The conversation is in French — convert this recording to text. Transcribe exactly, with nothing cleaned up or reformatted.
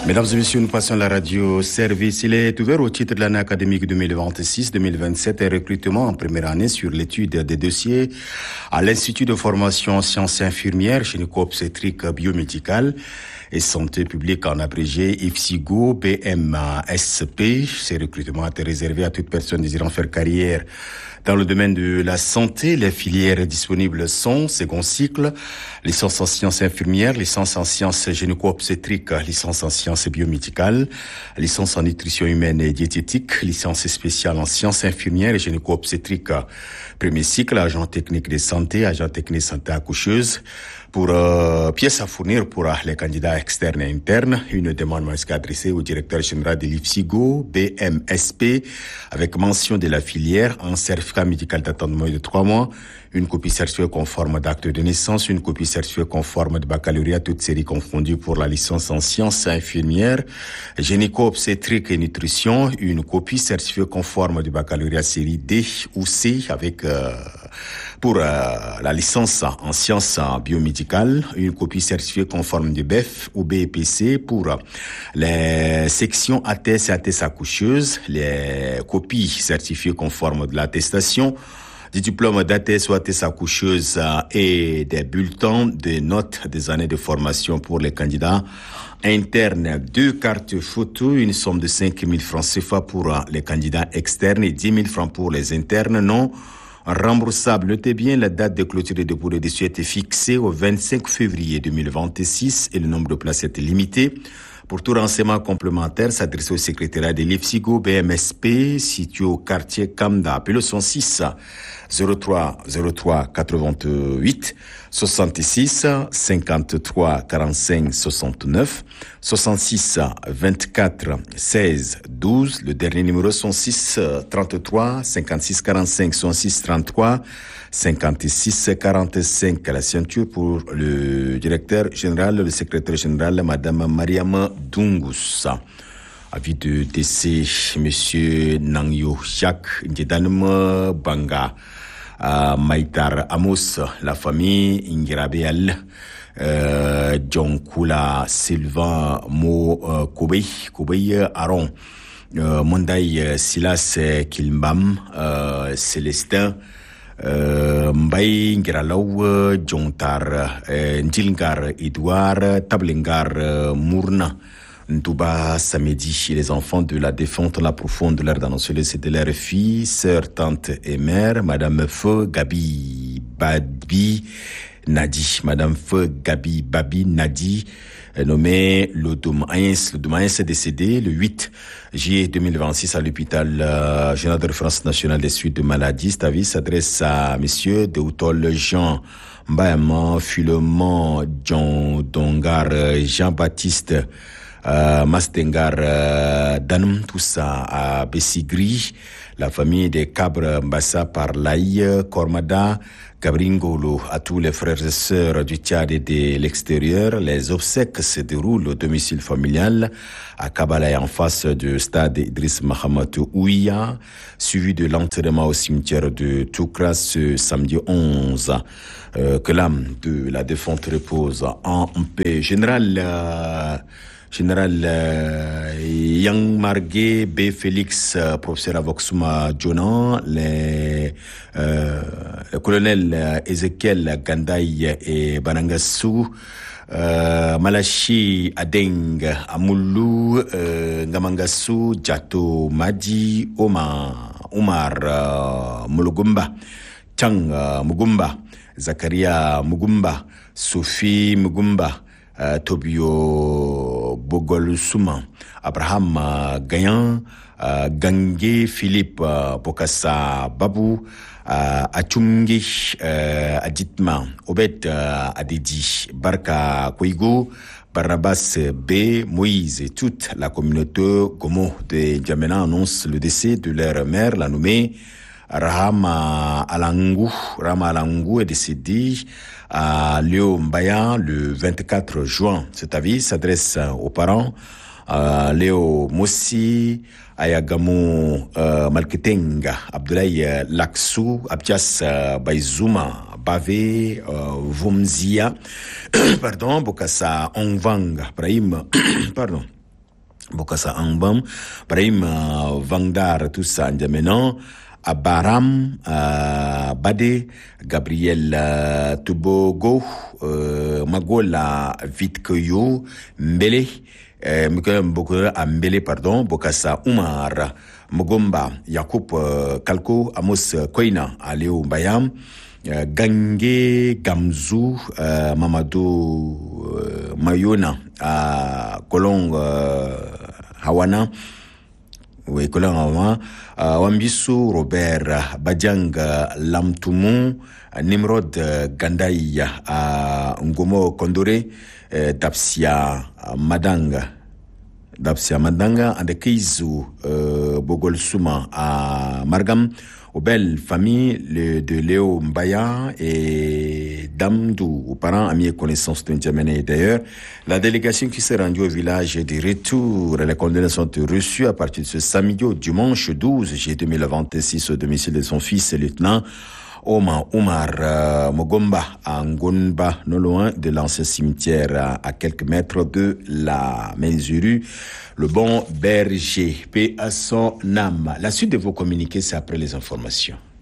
Mesdames et messieurs, nous passons à la radio-service. Il est ouvert au titre de l'année académique deux mille vingt-six deux mille vingt-sept et recrutement en première année sur l'étude des dossiers à l'Institut de formation en sciences infirmières, gynéco-obstétrique biomédicale et santé publique en abrégé I F S I G O B M S P. Ces recrutements étaient réservés à toute personne désirant faire carrière dans le domaine de la santé. Les filières disponibles sont second cycle, licence en sciences infirmières, licence en sciences gynéco-obstétriques, licence en sciences biomédicales, licence en nutrition humaine et diététique, licence spéciale en sciences infirmières et gynéco-obstétriques. Premier cycle, agent technique de santé, agent technique de santé accoucheuse. Pour euh, pièces à fournir pour euh, les candidats externes et internes, une demande m'a adressée au directeur général de l'I F S I G O B M S P avec mention de la filière, un certificat médical datant de moins de trois mois, une copie certifiée conforme d'acte de naissance, une copie certifiée conforme de baccalauréat, toutes séries confondues pour la licence en sciences infirmières, gynéco-obstétrique et nutrition, une copie certifiée conforme du baccalauréat série D ou C avec euh, pour euh, la licence en sciences biomédicales, une copie certifiée conforme du B E F ou B E P C pour les sections A T S et A T S accoucheuse, les copies certifiées conformes de l'attestation, du diplôme d'A T S ou A T S accoucheuse et des bulletins de notes des années de formation pour les candidats internes, deux cartes photo, une somme de cinq mille francs C F A pour les candidats externes et dix mille francs pour les internes non remboursable. Notez bien, la date de clôture et de dépôt de dossier était fixée au vingt-cinq février deux mille vingt-six et le nombre de places était limité. Pour tout renseignement complémentaire, s'adresser au secrétariat de l'I F S I G O B M S P situé au quartier Kamda. Appelez le cent six zéro trois zéro trois quatre-vingt-huit soixante-six cinquante-trois quarante-cinq soixante-neuf soixante-six vingt-quatre seize douze. Le dernier numéro cent six trente-trois cinquante-six quarante-cinq soixante-six trente-trois cinquante-six quarante-cinq. À la ceinture pour le directeur général, le secrétaire général, Madame Mariam Dungus. Avis de décès, Monsieur Nangyo Jacques Ndjedanum Banga, euh, Maïtar Amos, la famille Ingirabeal, euh, John Kula Sylvain Mo euh, Kobe, Kobe Aaron, euh, Monday Silas Kilmbam, euh, Célestin, euh, Mbaye Ngiralaw, Jontar, euh, Ndilngar Edouard, Tablengar euh, Mourna, Ntouba Samedi, les enfants de la défunte la profonde de l'air d'annoncer, c'était leur fille, sœur, tante et mère, Madame Feu Gabi Babi Nadi, Madame Feu Gabi Babi Nadi, nommé Lodomaïs. Lodomaïs est décédé le huit juillet deux mille vingt-six à l'hôpital euh, général de référence nationale des suites de maladies. Cet avis s'adresse à Monsieur Deoutol Jean Mbayama, Philemon John Dongar, Jean-Baptiste Euh, Mastengar euh, Danum, tout ça à Bessigri, la famille des Cabres Mbassa par Laï, Kormada, Gabringolo, à tous les frères et sœurs du Tchad et de l'extérieur. Les obsèques se déroulent au domicile familial à Kabala en face du stade Idriss Mahamadou Ouya, suivi de l'enterrement au cimetière de Toukra ce samedi onze. Euh, que l'âme de la défunte repose en paix. Général euh, Général euh, Yang Margué, B. Félix, euh, professeur Avoxuma Jonan, les, euh, le colonel euh, Ezekiel Gandaï et Banangassou, euh, Malachi Adeng Amoulou, euh, Ngamangassou, Djato Madi, Omar, Omar euh, Mulugumba, Chang euh, Mugumba, Zakaria Mugumba, Sophie Mugumba, Uh, Tobio Bogol Souma, Abraham uh, Gayan, uh, Gangue Philippe uh, Bokassa Babou, uh, Achungi uh, Aditma, Obet uh, Adedi, Barka Kouigo, Barnabas B, Moïse et toute la communauté Gomo de Djamena annonce le décès de leur mère, la nommée Rahama Alangou. Rahama Alangou est décédé à Léo Mbaya le vingt-quatre juin. Cet avis s'adresse aux parents euh, Léo Mossi, Ayagamo euh, Malketenga, Abdoulaye Laksou, Abdias euh, Baizuma, Bavé, euh, Vomzia, pardon, Bokassa Ongvang, Brahim, pardon. Bokassa Angbam, Brahim uh, Vangdar, tout ça, Ndjamenan, Abaram, uh, Bade, Gabriel uh, Tubogo, uh, Magola Vitkoyo, Mbele, euh, Mbokora Mbele, pardon, Bokassa Umar, Mogomba, Yacoub uh, Kalko, Amos Koina, Aléo Bayam, uh, Gange Gamzou, uh, Mamadou uh, Mayona, uh, Kolong uh, Hawana, oui, Kolong Hawana, uh, Wambisu Robert, Badiang Lamtoumou, Nimrod Gandaï, uh, Ngomo Kondore, uh, Dapsia Madanga. Dapsia Madanga, and the Kizu uh, Bogol Souma à Margam, aux belles familles le, de Léo Mbaya et Damdou, aux parents, amis et connaissances de N'Djamena. D'ailleurs, la délégation qui s'est rendue au village est de retour. Les condoléances sont reçues à partir de ce samedi au dimanche douze juillet deux mille vingt-six au domicile de son fils, le lieutenant Omar, Omar euh, Mogomba à Ngonba, non loin de l'ancien cimetière à, à quelques mètres de la Menzuru. Le bon berger, paix à son âme. La suite de vos communiqués, c'est après les informations.